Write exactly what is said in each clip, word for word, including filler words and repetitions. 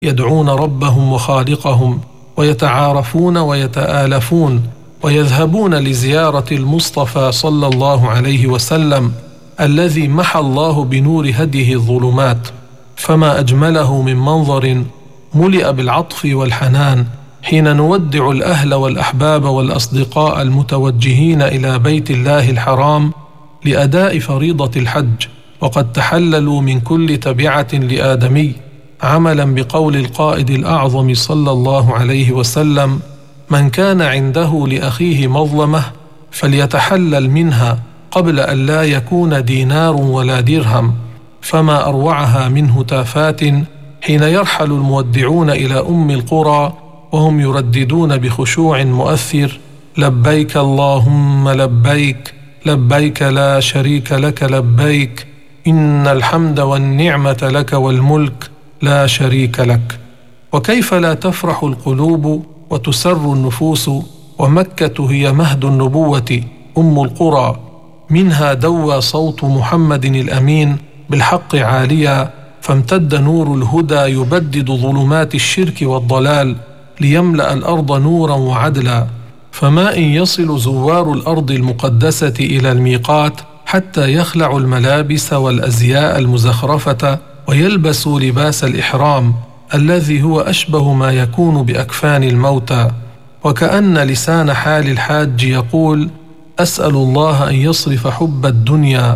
يدعون ربهم وخالقهم ويتعارفون ويتآلفون ويذهبون لزيارة المصطفى صلى الله عليه وسلم الذي محى الله بنور هديه الظلمات. فما أجمله من منظر ملئ بالعطف والحنان حين نودع الأهل والأحباب والأصدقاء المتوجهين إلى بيت الله الحرام لأداء فريضة الحج، وقد تحللوا من كل تبعة لآدمي، عملا بقول القائد الأعظم صلى الله عليه وسلم: من كان عنده لأخيه مظلمة فليتحلل منها قبل أن لا يكون دينار ولا درهم. فما أروعها من هتافات حين يرحل المودعون إلى أم القرى وهم يرددون بخشوع مؤثر: لبيك اللهم لبيك، لبيك لا شريك لك لبيك، إن الحمد والنعمة لك والملك لا شريك لك. وكيف لا تفرح القلوب وتسر النفوس، ومكة هي مهد النبوة أم القرى، منها دوى صوت محمد الأمين بالحق عاليا، فامتد نور الهدى يبدد ظلمات الشرك والضلال ليملأ الأرض نورا وعدلا. فما إن يصل زوار الأرض المقدسة إلى الميقات حتى يخلعوا الملابس والأزياء المزخرفة ويلبسوا لباس الإحرام الذي هو أشبه ما يكون بأكفان الموتى، وكأن لسان حال الحاج يقول: أسأل الله أن يصرف حب الدنيا.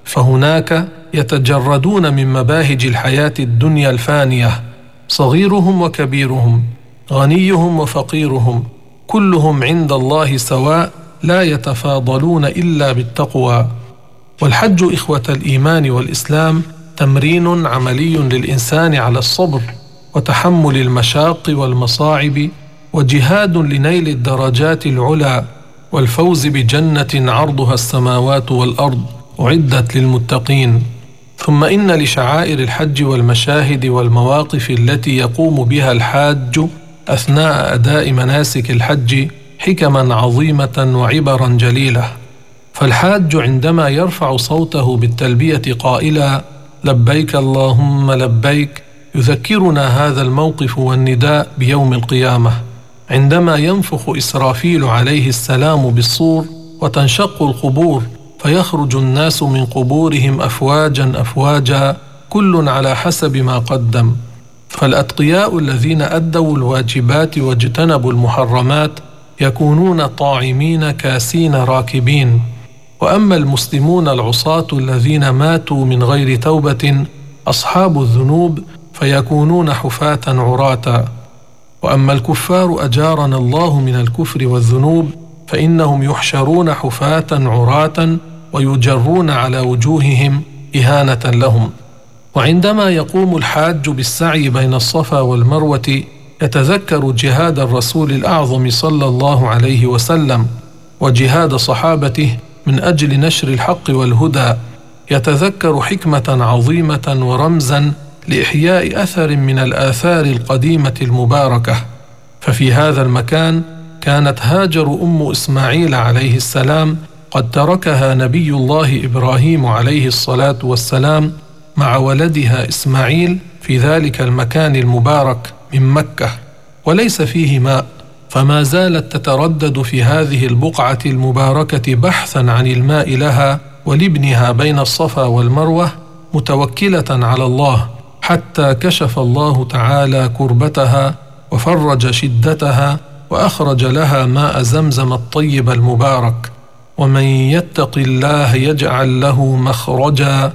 فهناك يتجردون من مباهج الحياة الدنيا الفانية، صغيرهم وكبيرهم، غنيهم وفقيرهم، كلهم عند الله سواء، لا يتفاضلون إلا بالتقوى. والحج إخوة الإيمان والإسلام تمرين عملي للإنسان على الصبر وتحمل المشاق والمصاعب، وجهاد لنيل الدرجات العلى والفوز بجنة عرضها السماوات والأرض أعدت للمتقين. ثم إن لشعائر الحج والمشاهد والمواقف التي يقوم بها الحاج أثناء أداء مناسك الحج حكما عظيمة وعبرا جليلة. فالحاج عندما يرفع صوته بالتلبية قائلا: لبيك اللهم لبيك، يذكرنا هذا الموقف والنداء بيوم القيامة، عندما ينفخ إسرافيل عليه السلام بالصور وتنشق القبور فيخرج الناس من قبورهم أفواجا أفواجا، كل على حسب ما قدم. فالأتقياء الذين أدوا الواجبات واجتنبوا المحرمات يكونون طاعمين كاسين راكبين، وأما المسلمون العصاة الذين ماتوا من غير توبة أصحاب الذنوب فيكونون حفاة عراة. وأما الكفار أجارنا الله من الكفر والذنوب فإنهم يحشرون حفاة عراة ويجرون على وجوههم إهانة لهم. وعندما يقوم الحاج بالسعي بين الصفا والمروة يتذكر جهاد الرسول الأعظم صلى الله عليه وسلم وجهاد صحابته من أجل نشر الحق والهدى، يتذكر حكمة عظيمة ورمزا لإحياء أثر من الآثار القديمة المباركة. ففي هذا المكان كانت هاجر أم إسماعيل عليه السلام قد تركها نبي الله إبراهيم عليه الصلاة والسلام مع ولدها إسماعيل في ذلك المكان المبارك من مكة، وليس فيه ماء، فما زالت تتردد في هذه البقعة المباركة بحثا عن الماء لها ولابنها بين الصفا والمروة، متوكلة على الله، حتى كشف الله تعالى كربتها وفرج شدتها وأخرج لها ماء زمزم الطيب المبارك. ومن يتق الله يجعل له مخرجا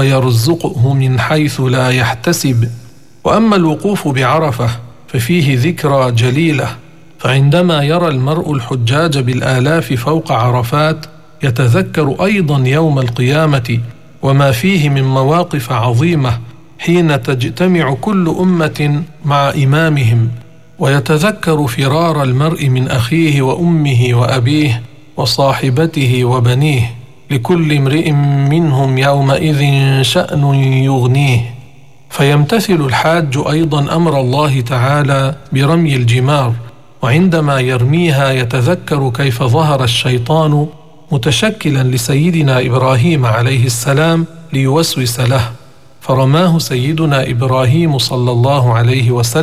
ويرزقه من حيث لا يحتسب. وأما الوقوف بعرفة ففيه ذكرى جليلة، فعندما يرى المرء الحجاج بالآلاف فوق عرفات يتذكر أيضا يوم القيامة وما فيه من مواقف عظيمة حين تجتمع كل أمة مع إمامهم، ويتذكر فرار المرء من أخيه وأمه وأبيه وصاحبته وبنيه، لكل امرئ منهم يومئذ شأن يغنيه. فيمتثل الحاج أيضا أمر الله تعالى برمي الجمار، وعندما يرميها يتذكر كيف ظهر الشيطان متشكلا لسيدنا إبراهيم عليه السلام ليوسوس له، فرماه سيدنا إبراهيم صلى الله عليه وسلم